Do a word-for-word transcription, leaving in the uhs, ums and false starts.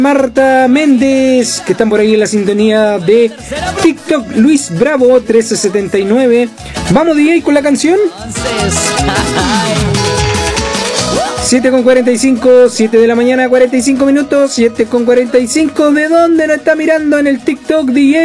Marta Méndez, que están por ahí en la sintonía de TikTok. Luis Bravo trece setenta y nueve. Vamos D J con la canción. siete con cuarenta y cinco, siete de la mañana, cuarenta y cinco minutos, siete con cuarenta y cinco. ¿De dónde nos está mirando en el TikTok D J?